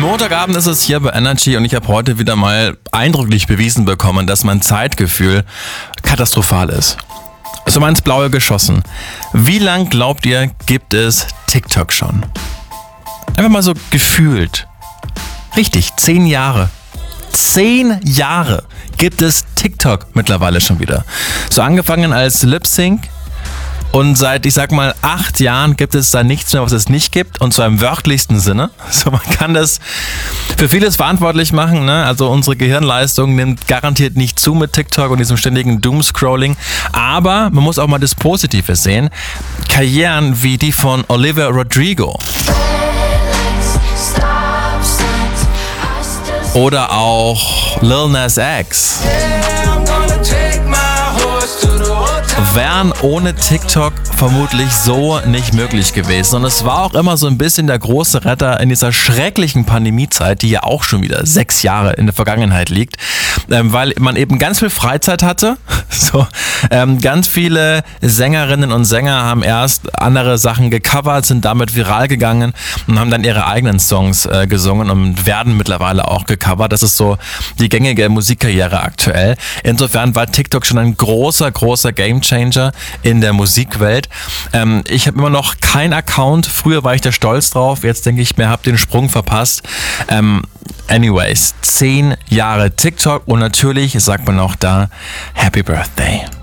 Montagabend ist es hier bei Energy und ich habe heute wieder mal eindrücklich bewiesen bekommen, dass mein Zeitgefühl katastrophal ist. So mal ins Blaue geschossen. Wie lang glaubt ihr, gibt es TikTok schon? Einfach mal so gefühlt. Richtig, 10 Jahre. 10 Jahre gibt es TikTok mittlerweile schon wieder. So angefangen als Lip-Sync. Und seit, ich sag mal, 8 Jahren gibt es da nichts mehr, was es nicht gibt. Und zwar im wörtlichsten Sinne. So, man kann das für vieles verantwortlich machen, ne? Also unsere Gehirnleistung nimmt garantiert nicht zu mit TikTok und diesem ständigen Doomscrolling. Aber man muss auch mal das Positive sehen. Karrieren wie die von Olivia Rodrigo. Oder auch Lil Nas X. Wären ohne TikTok vermutlich so nicht möglich gewesen. Und es war auch immer so ein bisschen der große Retter in dieser schrecklichen Pandemiezeit, die ja auch schon wieder 6 Jahre in der Vergangenheit liegt, weil man eben ganz viel Freizeit hatte. So, ganz viele Sängerinnen und Sänger haben erst andere Sachen gecovert, sind damit viral gegangen und haben dann ihre eigenen Songs gesungen und werden mittlerweile auch gecovert. Das ist so die gängige Musikkarriere aktuell. Insofern war TikTok schon ein großer Gamechanger in der Musikwelt. Ich habe immer noch keinen Account. Früher war ich da stolz drauf. Jetzt denke ich mir, habe den Sprung verpasst. Anyways, 10 Jahre TikTok und natürlich sagt man auch da Happy Birthday.